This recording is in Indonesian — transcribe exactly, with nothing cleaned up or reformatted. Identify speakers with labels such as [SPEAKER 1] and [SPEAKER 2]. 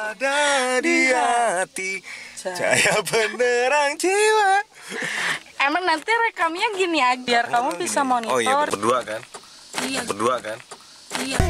[SPEAKER 1] ada di hati, cahaya penerang jiwa.
[SPEAKER 2] Emang nanti rekamnya gini aja biar kamu bisa monitor.
[SPEAKER 1] Oh iya, berdua kan?
[SPEAKER 2] Iya.
[SPEAKER 1] Berdua kan?
[SPEAKER 2] Iya.